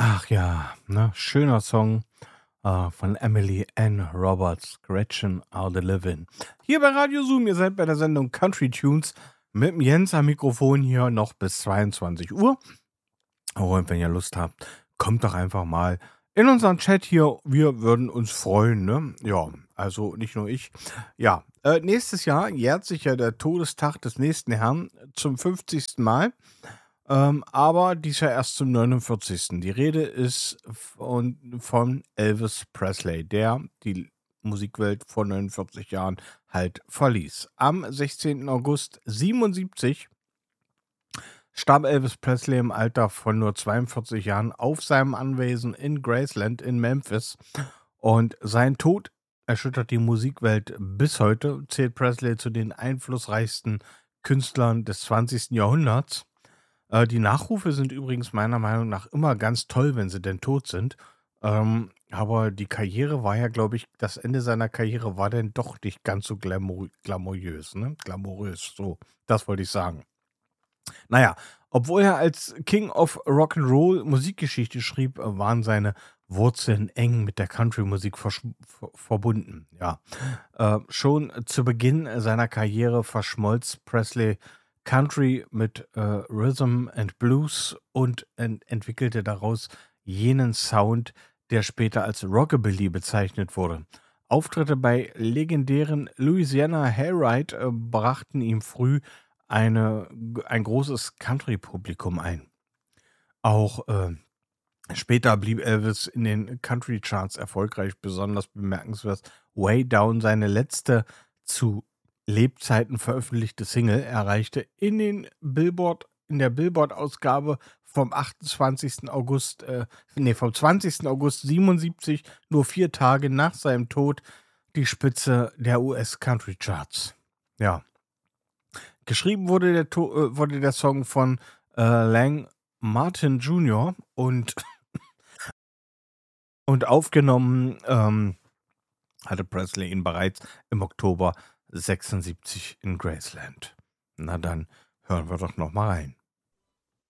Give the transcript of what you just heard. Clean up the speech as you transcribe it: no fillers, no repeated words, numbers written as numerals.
Ach ja, ne? Schöner Song von Emily Ann Roberts, Gretchen Are the Livin'. Hier bei Radio Zoom, ihr seid bei der Sendung Country Tunes mit dem Jens am Mikrofon hier noch bis 22 Uhr. Und wenn ihr Lust habt, kommt doch einfach mal in unseren Chat hier. Wir würden uns freuen, ne? Ja, also nicht nur ich. Ja, nächstes Jahr jährt sich ja der Todestag des nächsten Herrn zum 50. Mal. Aber dies Jahr erst zum 49. Die Rede ist von Elvis Presley, der die Musikwelt vor 49 Jahren halt verließ. Am 16. August 77 starb Elvis Presley im Alter von nur 42 Jahren auf seinem Anwesen in Graceland in Memphis. Und sein Tod erschüttert die Musikwelt bis heute, zählt Presley zu den einflussreichsten Künstlern des 20. Jahrhunderts. Die Nachrufe sind übrigens meiner Meinung nach immer ganz toll, wenn sie denn tot sind. Aber die Karriere war ja, glaube ich, das Ende seiner Karriere war dann doch nicht ganz so glamourös, ne? Glamourös, so, das wollte ich sagen. Naja, obwohl er als King of Rock'n'Roll Musikgeschichte schrieb, waren seine Wurzeln eng mit der Country-Musik verbunden. Ja, schon zu Beginn seiner Karriere verschmolz Presley Country mit Rhythm and Blues und entwickelte daraus jenen Sound, der später als Rockabilly bezeichnet wurde. Auftritte bei legendären Louisiana Hayride brachten ihm früh ein großes Country-Publikum ein. Auch später blieb Elvis in den Country-Charts erfolgreich, besonders bemerkenswert Way Down, seine letzte zu Lebzeiten veröffentlichte Single, erreichte in der Billboard-Ausgabe vom 20. August 77, nur 4 Tage nach seinem Tod, die Spitze der US-Country-Charts. Ja. Geschrieben wurde der Song von Lang Martin Jr. und aufgenommen hatte Presley ihn bereits im Oktober 76 in Graceland. Na dann hören wir doch noch mal rein.